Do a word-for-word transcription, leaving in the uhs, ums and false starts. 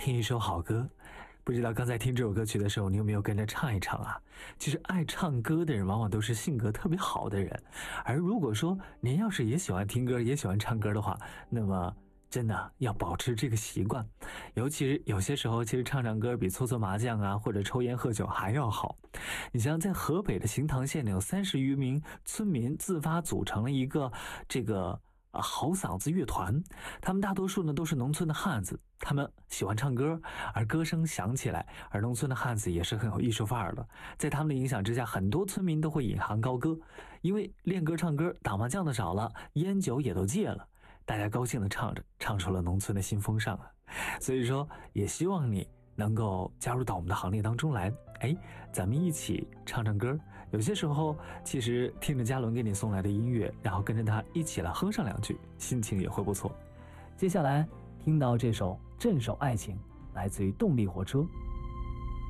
听一首好歌。不知道刚才听这首歌曲的时候，你有没有跟着唱一唱啊？其实爱唱歌的人往往都是性格特别好的人，而如果说您要是也喜欢听歌，也喜欢唱歌的话，那么真的要保持这个习惯。尤其是有些时候，其实唱唱歌比搓搓麻将啊，或者抽烟喝酒还要好。你像在河北的邢塘县有三十余名村民自发组成了一个这个啊好嗓子乐团，他们大多数呢都是农村的汉子，他们喜欢唱歌，而歌声响起来，而农村的汉子也是很有艺术范儿的。在他们的影响之下，很多村民都会引吭高歌，因为练歌唱歌，打麻将的少了，烟酒也都戒了，大家高兴的唱着，唱出了农村的新风尚啊！所以说，也希望你能够加入到我们的行列当中来。哎，咱们一起唱唱歌。有些时候，其实听着嘉伦给你送来的音乐，然后跟着他一起来哼上两句，心情也会不错。 接下来听到这首《镇守爱情》，来自于动力火车。